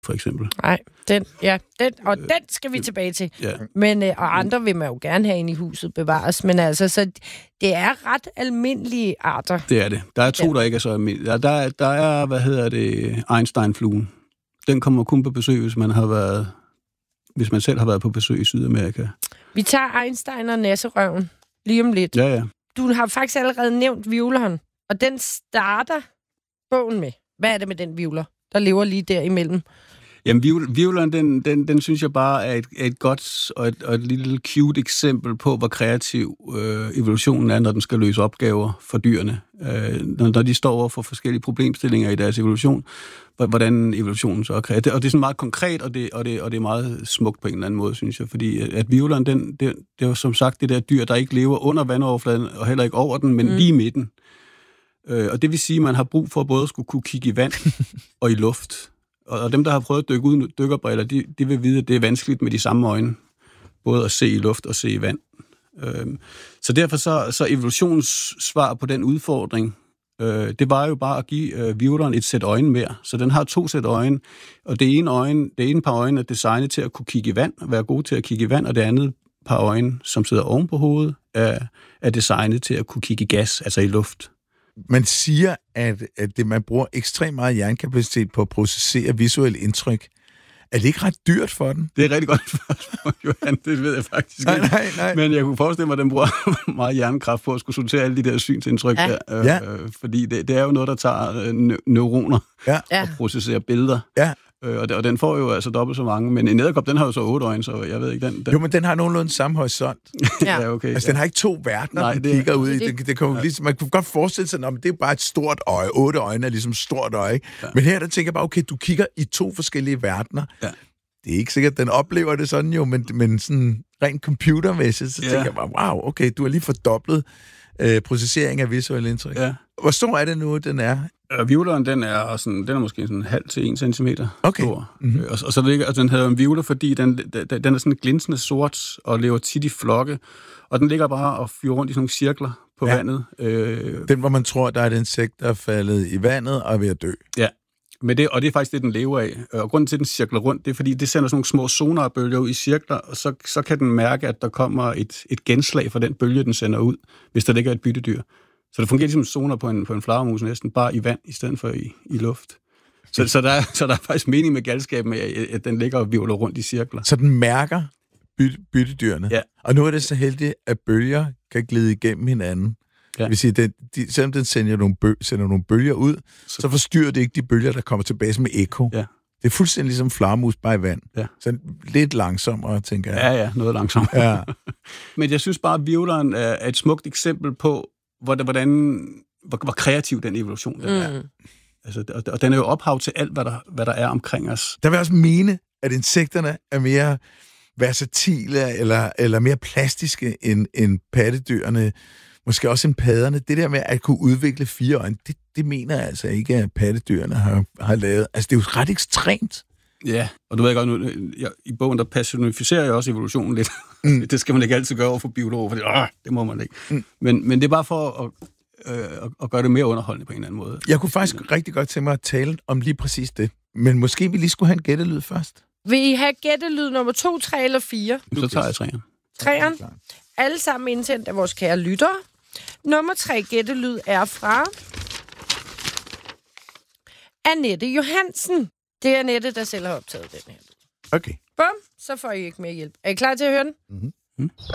for eksempel. Nej, den skal vi tilbage til. Ja. Men, og andre vil man jo gerne have ind i huset bevares, men altså, så det er ret almindelige arter. Det er det. Der er to, der ikke er så almindelige. Der er, Einstein-fluen. Den kommer kun på besøg, hvis man selv har været på besøg i Sydamerika. Vi tager Einstein og Nasserøven lige om lidt. Ja. Du har faktisk allerede nævnt vivleren, og den starter bogen med. Hvad er det med den vivler, der lever lige derimellem? Jamen, vivleren, den synes jeg bare er et godt og et lille cute eksempel på, hvor kreativ evolutionen er, når den skal løse opgaver for dyrene. Når de står over for forskellige problemstillinger i deres evolution, hvordan evolutionen så er kreativ. Og det er sådan meget konkret, og det er meget smukt på en eller anden måde, synes jeg. Fordi at vivleren, det er jo som sagt det der dyr, der ikke lever under vandoverfladen, og heller ikke over den, men lige i midten. Og det vil sige, at man har brug for både at skulle kunne kigge i vand og i luft. Og dem, der har prøvet at dykke uden dykkerbriller, de vil vide, at det er vanskeligt med de samme øjne. Både at se i luft og se i vand. Så derfor så evolutionens svar på den udfordring, det var jo bare at give vivleren et sæt øjne mere. Så den har 2 sæt øjne, og det ene par øjne er designet til at kunne kigge i vand, være god til at kigge i vand, og det andet par øjne, som sidder oven på hovedet, er designet til at kunne kigge i gas, altså i luft. Man siger, at man bruger ekstremt meget hjernekapacitet på at processere visuelle indtryk. Er det ikke ret dyrt for den? Det er et rigtig godt spørgsmål, Johan. Det ved jeg faktisk ikke. Nej. Men jeg kunne forestille mig, at den bruger meget hjernekraft på at skulle sortere alle de der synsindtryk der. Fordi det er jo noget, der tager neuroner og processerer billeder. Ja. Og den får jo altså dobbelt så mange. Men en edderkop, den har jo så 8 øjne, så jeg ved ikke, den... Jo, men den har nogenlunde samme horisont. Ja, okay. Altså, den har ikke 2 verdener, den kigger ud i. Det kan jo ligesom, man kunne godt forestille sig, at det er bare et stort øje. 8 øjne er ligesom stort øje. Ja. Men her, der tænker jeg bare, okay, du kigger i 2 forskellige verdener. Ja. Det er ikke sikkert, at den oplever det sådan jo, men sådan rent computermæssigt, så tænker jeg bare, wow, okay, du har lige fordoblet processering af visuelle indtryk. Ja. Hvor stor er det nu, den er? Vivleren, den er måske sådan 0,5 til 1 centimeter stor. Mm-hmm. Og så den hedder en vivler, fordi den er sådan glinsende sort og lever tit i flokke. Og den ligger bare og fyrer rundt i sådan nogle cirkler på vandet. Den, hvor man tror, der er et insekt, der er faldet i vandet og er ved at dø. Ja. Og det er faktisk det, den lever af. Og grunden til, at den cirkler rundt, det er, fordi det sender sådan nogle små sonarbølger ud i cirkler, og så kan den mærke, at der kommer et genslag fra den bølge, den sender ud, hvis der ligger et byttedyr. Så det fungerer ligesom sonar på en flagermus næsten, bare i vand, i stedet for i luft. Så der er faktisk mening med galskaben med, at den ligger og virvler rundt i cirkler. Så den mærker byttedyrene. Ja. Og nu er det så heldigt, at bølger kan glide igennem hinanden. Ja. Det vil sige, selvom den sender nogle bølger ud, så forstyrrer det ikke de bølger, der kommer tilbage med ekko. Ja. Det er fuldstændig ligesom flagermus bare i vand. Ja. Så lidt langsommere, tænker jeg. Ja, noget langsommere. Ja. Men jeg synes bare, at vivleren er et smukt eksempel på, hvor kreativ den evolution den er. Altså, og den er jo ophav til alt, hvad der er omkring os. Der vil også mene, at insekterne er mere versatile eller mere plastiske end pattedyrene. Måske også end padderne. Det der med at kunne udvikle 4 øjne, det mener jeg altså ikke, at pattedyrene har lavet. Altså, det er jo ret ekstremt. Ja, og du ved godt nu, i bogen, der personificerer jeg også evolutionen lidt. Det skal man ikke altid gøre over for biologer, for det må man ikke. Men det er bare for at gøre det mere underholdende på en eller anden måde. Jeg kunne faktisk rigtig godt tænke mig at tale om lige præcis det. Men måske vi lige skulle have en gættelyd først. Vil I have gættelyd nummer 2, 3 eller 4? Så tager jeg 3'eren. 3'eren. Alle sammen indsendt af vores kære lyttere. Nummer 3 gættelyd er fra Annette Johansen. Det er Annette, der selv har optaget den her. Okay. Bum, så får I ikke mere hjælp. Er I klar til at høre den? Mm-hmm.